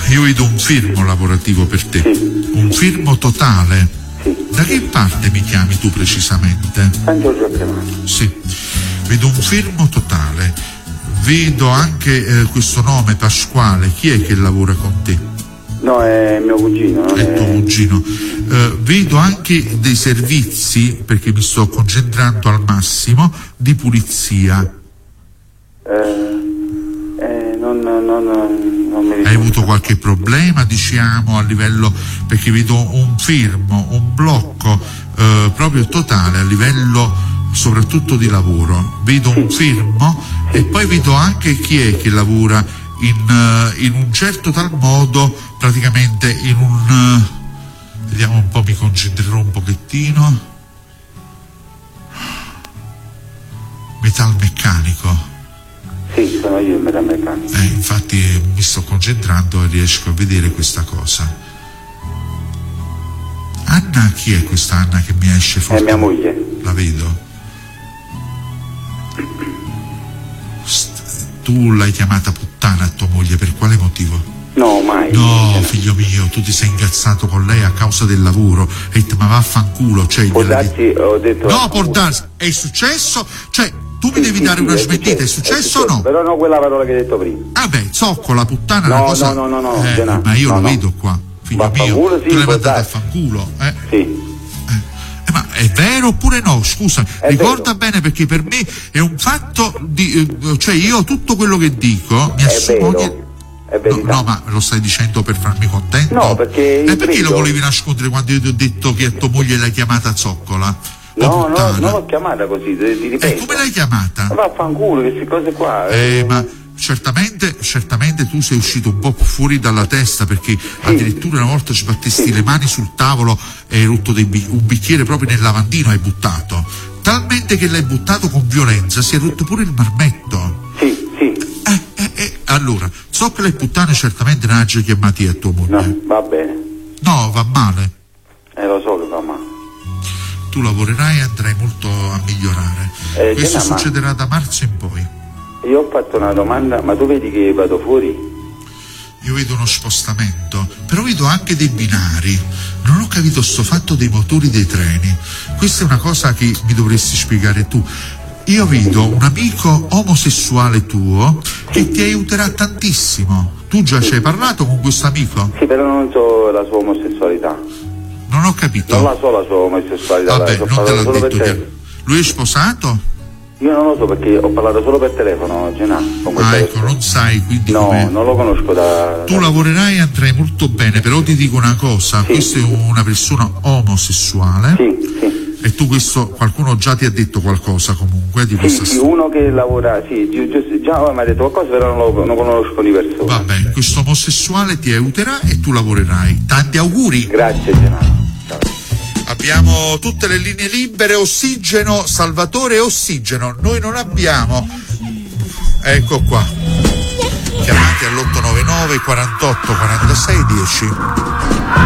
io vedo un fermo lavorativo per te, Sì. un fermo totale. Sì. Da che parte mi chiami tu precisamente? San Giorgio a Cremano. Sì, vedo un fermo totale, vedo anche questo nome Pasquale. Chi è che lavora con te? No, è mio cugino. Non È tuo cugino. Vedo anche dei servizi, perché mi sto concentrando al massimo, di pulizia. Non mi ricordo. Hai avuto qualche problema, diciamo, a livello, perché vedo un fermo, un blocco proprio totale a livello soprattutto di lavoro. Vedo un fermo e poi vedo anche chi è che lavora in un certo tal modo, praticamente in un vediamo un po', mi concentrerò un pochettino. Metalmeccanico. Sì, sono io il metalmeccanico. Infatti mi sto concentrando e riesco a vedere questa cosa. Anna, chi è questa Anna che mi esce fuori? È mia moglie. La vedo. Tu l'hai chiamata puttana a tua moglie, per quale motivo? No, mai. No, figlio mio, tu ti sei incazzato con lei a causa del lavoro e ma vaffanculo, cioè Può darsi, ho detto. no, può darsi, è successo, cioè tu mi devi dare una smentita, è successo o no? Però non quella parola che hai detto prima. Ah beh, zoccola, puttana, è No, una cosa. no, Ma io lo no. vedo qua, figlio Vaffanculo, mio, sì, tu l'hai può mandato a darsi. fanculo, Sì. Ma è vero oppure no? Scusa, È ricorda vero. bene, perché per me è un fatto di. Cioè io tutto quello che dico mi È assumo vero. È verità. No, ma lo stai dicendo per farmi contento? No, perché io perché credo- lo volevi nascondere quando io ti ho detto che a tua moglie l'hai chiamata zoccola? No, puttana. non l'ho chiamata così, ti ripeto. Come l'hai chiamata? Vaffanculo, queste cose qua. Ma certamente tu sei uscito un po' fuori dalla testa, perché addirittura una volta sbattesti le mani sul tavolo e hai rotto un bicchiere proprio nel lavandino, hai buttato. Talmente che l'hai buttato con violenza, si è rotto pure il marmetto. Sì. Allora, so che le puttane certamente non hai già chiamati a tua moglie. No, va bene. No, va male. Lo so che va male. Tu lavorerai e andrai molto a migliorare. Questo Gennà, succederà da marzo in poi. Io ho fatto una domanda, ma tu vedi che vado fuori? Io vedo uno spostamento, però vedo anche dei binari. Non ho capito sto fatto dei motori dei treni. Questa è una cosa che mi dovresti spiegare tu. Io vedo un amico omosessuale tuo che ti aiuterà tantissimo. Tu già ci hai parlato con questo amico? Sì, però non so la sua omosessualità. Non ho capito. Non la so la sua omosessualità. Vabbè, ho non te parlato l'ha solo per detto telefono. Lui è sposato? Io non lo so perché ho parlato solo per telefono, Gennà. Ecco, non sai, quindi No, come. non lo conosco da. Tu lavorerai e andrai molto bene, però ti dico una cosa, questa è una persona omosessuale. Sì. E tu questo, qualcuno già ti ha detto qualcosa comunque di questa Sì, uno che lavora, già mi ha detto qualcosa, però non conosco di persona. Va bene, questo omosessuale ti aiuterà e tu lavorerai. Tanti auguri. Grazie, Gennà. Abbiamo tutte le linee libere, ossigeno, Salvatore ossigeno. Noi non abbiamo. Ecco qua. Chiamate all'899 48 46 10.